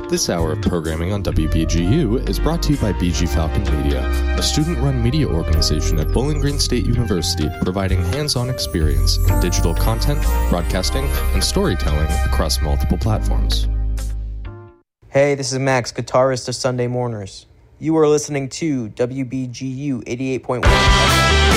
This hour of programming on WBGU is brought to you by BG Falcon Media, a student-run media organization at Bowling Green State University providing hands-on experience in digital content, broadcasting, and storytelling across multiple platforms. Hey, this is Max, guitarist of Sunday Mourners. You are listening to WBGU 88.1.